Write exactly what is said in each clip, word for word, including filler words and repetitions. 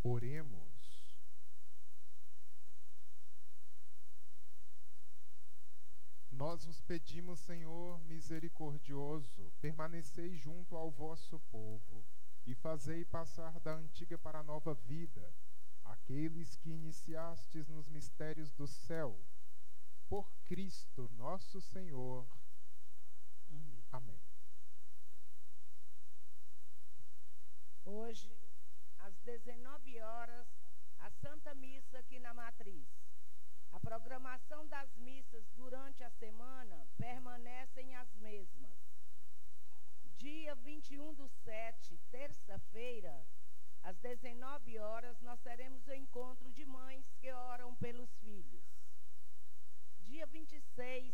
Oremos. Nós vos pedimos, Senhor misericordioso, permanecei junto ao vosso povo e fazei passar da antiga para a nova vida aqueles que iniciastes nos mistérios do céu. Por Cristo nosso Senhor. Amém. Amém. Hoje, às dezenove horas, a Santa Missa aqui na Matriz. A programação das missas durante a semana permanecem as mesmas. Dia vinte e um do sete, terça-feira, às dezenove horas, nós teremos o encontro de mães que oram pelos filhos. Dia vinte e seis,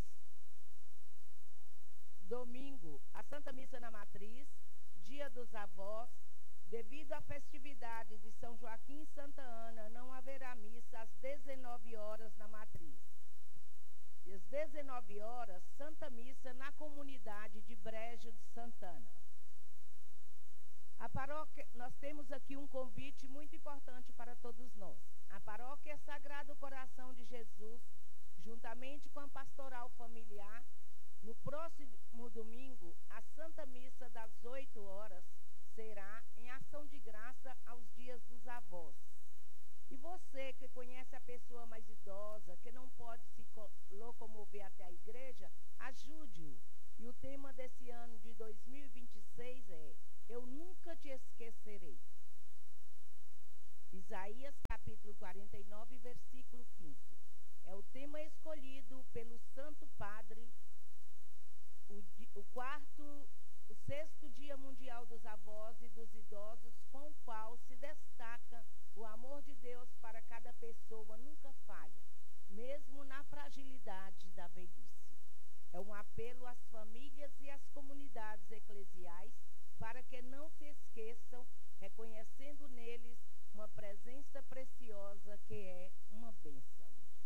domingo, a Santa Missa na Matriz, Dia dos Avós. Devido à festividade de São Joaquim e Santa Ana, não haverá missa às dezenove horas na Matriz. E às dezenove horas, Santa Missa na comunidade de Brejo de Santana. A paróquia, nós temos aqui um convite muito importante para todos nós. A paróquia Sagrado Coração de Jesus, juntamente com a pastoral familiar, no próximo domingo, a Santa Missa das oito horas, será em ação de graça aos dias dos avós. E você que conhece a pessoa mais idosa, que não pode se locomover até a igreja, ajude-o. E o tema desse ano de dois mil e vinte e seis é: Eu nunca te esquecerei. Isaías capítulo quarenta e nove, versículo quinze. É o tema escolhido pelo Santo Padre, o, o quarto o sexto Dia Mundial dos Avós e dos Idosos, com o qual se destaca o amor de Deus para cada pessoa nunca falha, mesmo na fragilidade da velhice. É um apelo às famílias e às comunidades eclesiais para que não se esqueçam, reconhecendo neles uma presença preciosa que é uma bênção.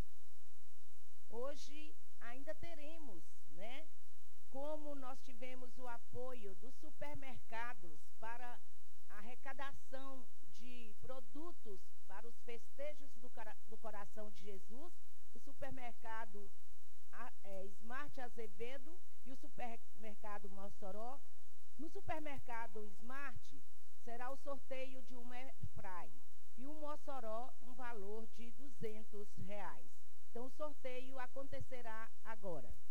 Hoje ainda teremos, né? Como nós tivemos o apoio dos supermercados para a arrecadação de produtos para os festejos do, do Coração de Jesus, o supermercado é, Smart Azevedo e o supermercado Mossoró. No supermercado Smart será o sorteio de um airfry e o Mossoró um valor de duzentos reais. Então o sorteio acontecerá agora.